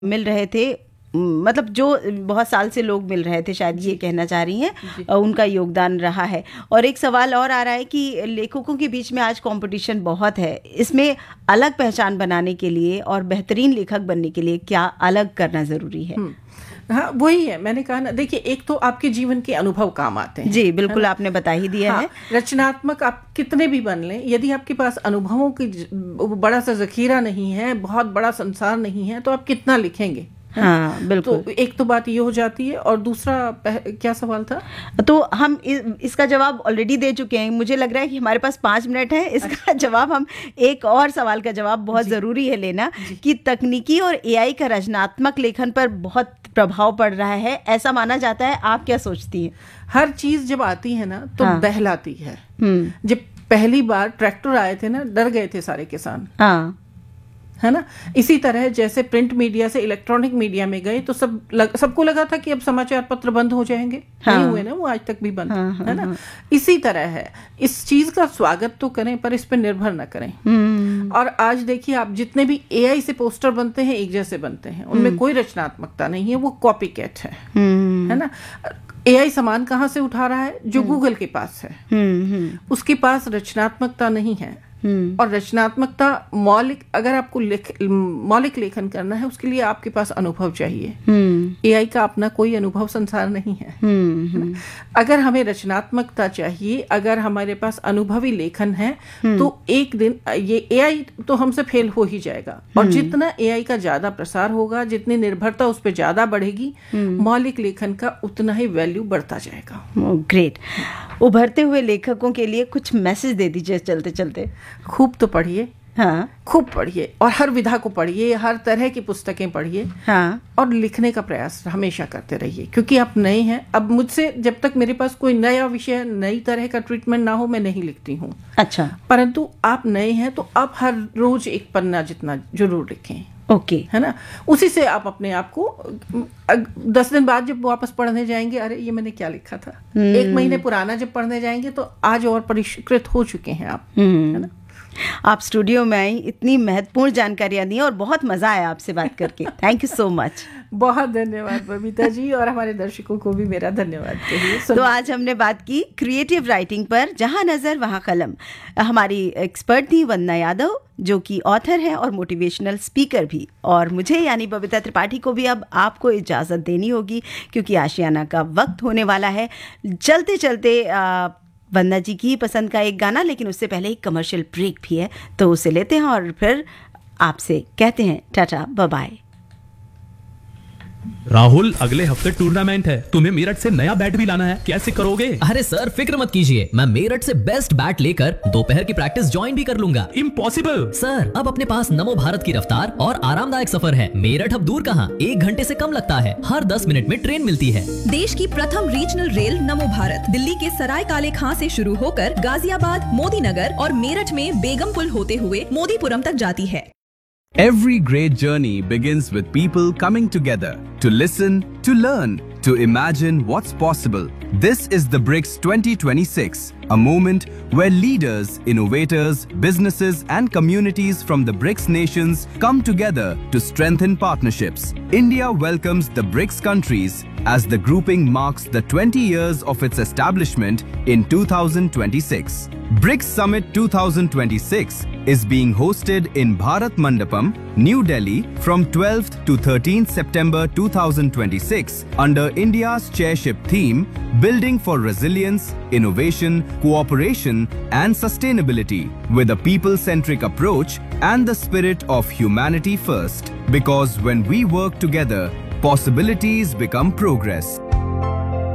मिल रहे थे, मतलब जो बहुत साल से लोग मिल रहे थे, शायद ये कहना चाह रही हैं, उनका योगदान रहा है। और एक सवाल और आ रहा है कि लेखकों के बीच में आज कंपटीशन बहुत है, इसमें अलग पहचान बनाने के लिए और बेहतरीन लेखक बनने के लिए क्या अलग करना ज़रूरी है? हाँ, वही है, मैंने कहा ना, देखिए एक तो आपके जीवन के अनुभव काम आते हैं। जी बिल्कुल, आपने बता ही दिया है। रचनात्मक आप कितने भी बन लें, यदि आपके पास अनुभवों की बड़ा सा जखीरा नहीं है, बहुत बड़ा संसार नहीं है, तो आप कितना लिखेंगे? हाँ बिल्कुल। तो एक तो बात ये हो जाती है, और दूसरा क्या सवाल था? तो हम इसका जवाब ऑलरेडी दे चुके हैं। मुझे लग रहा है कि हमारे पास 5 मिनट है, इसका जवाब हम एक और सवाल का जवाब बहुत ज़रूरी है लेना कि तकनीकी और एआई का रचनात्मक लेखन पर बहुत प्रभाव पड़ रहा है, ऐसा माना जाता है। आप क्या सोचती हैं? हर चीज जब आती है ना तो बहलाती है। जब पहली बार ट्रैक्टर आए थे ना, डर गए थे सारे किसान, है ना। इसी तरह जैसे प्रिंट मीडिया से इलेक्ट्रॉनिक मीडिया में गए तो सबको लगा था कि अब समाचार पत्र बंद हो जाएंगे। नहीं हुए ना, वो आज तक भी बंद है ना। इसी तरह है, इस चीज का स्वागत तो करें पर इस पर निर्भर ना करें। और आज देखिए, आप जितने भी एआई से पोस्टर बनते हैं एक जैसे बनते हैं, उनमें कोई रचनात्मकता नहीं है, वो कॉपी कैट है ना। एआई सामान कहाँ से उठा रहा है? जो गूगल के पास है, उसके पास रचनात्मकता नहीं है। और रचनात्मकता मौलिक, अगर आपको मौलिक लेखन करना है, उसके लिए आपके पास अनुभव चाहिए। एआई का अपना कोई अनुभव संसार नहीं है। अगर हमें रचनात्मकता चाहिए, अगर हमारे पास अनुभवी लेखन है, तो एक दिन ये एआई तो हमसे फेल हो ही जाएगा। और जितना एआई का ज्यादा प्रसार होगा, जितनी निर्भरता उस पर ज्यादा बढ़ेगी, मौलिक लेखन का उतना ही वैल्यू बढ़ता जाएगा। ग्रेट। उभरते हुए लेखकों के लिए कुछ मैसेज दे दीजिए चलते चलते। खूब तो पढ़िए, हाँ, खूब पढ़िए, और हर विधा को पढ़िए, हर तरह की पुस्तकें पढ़िए, हाँ, और लिखने का प्रयास हमेशा करते रहिए, क्योंकि आप नए हैं। अब मुझसे जब तक मेरे पास कोई नया विषय, नई तरह का ट्रीटमेंट ना हो, मैं नहीं लिखती हूँ। अच्छा। परंतु आप नए हैं तो आप हर रोज एक पन्ना जितना जरूर लिखें। ओके, है ना। उसी से आप अपने आप को 10 दिन बाद जब वापस पढ़ने जाएंगे, अरे ये मैंने क्या लिखा था। 1 महीने पुराना जब पढ़ने जाएंगे तो आज और परिष्कृत हो चुके हैं आप, है ना। आप स्टूडियो में आई, इतनी महत्वपूर्ण जानकारियां दी और बहुत मजा आया आपसे बात करके। Thank you so much. बहुत धन्यवाद बबीता जी, और हमारे दर्शकों को भी मेरा धन्यवाद कहिए। तो आज हमने बात की क्रिएटिव राइटिंग पर, जहां नजर वहां कलम। हमारी एक्सपर्ट थी वंदना यादव, जो कि ऑथर है और मोटिवेशनल स्पीकर भी। और मुझे यानी बबीता त्रिपाठी को भी अब आपको इजाज़त देनी होगी, क्योंकि आशियाना का वक्त होने वाला है। चलते चलते वंदना जी की पसंद का एक गाना, लेकिन उससे पहले एक कमर्शियल ब्रेक भी है, तो उसे लेते हैं और फिर आपसे कहते हैं टाटा बाय बाय। राहुल, अगले हफ्ते टूर्नामेंट है, तुम्हें मेरठ से नया बैट भी लाना है, कैसे करोगे? अरे सर, फिक्र मत कीजिए, मैं मेरठ से बेस्ट बैट लेकर दोपहर की प्रैक्टिस ज्वाइन भी कर लूंगा। इम्पॉसिबल सर, अब अपने पास नमो भारत की रफ्तार और आरामदायक सफर है। मेरठ अब दूर कहाँ, 1 घंटे से कम लगता है। हर 10 मिनट में ट्रेन मिलती है। देश की प्रथम रीजनल रेल नमो भारत दिल्ली के सराय काले खां से शुरू होकर गाजियाबाद, मोदी नगर और मेरठ में बेगमपुल होते हुए मोदीपुरम तक जाती है। Every great journey begins with people coming together to listen, to learn, to imagine what's possible. This is the BRICS 2026, a moment where leaders, innovators, businesses and communities from the BRICS nations come together to strengthen partnerships. India welcomes the BRICS countries as the grouping marks the 20 years of its establishment in 2026. BRICS Summit 2026 is being hosted in Bharat Mandapam, New Delhi from 12th to 13th September 2026 under India's chairship theme Building for Resilience, Innovation, Cooperation and Sustainability, with a people-centric approach and the spirit of humanity first. Because when we work together, possibilities become progress.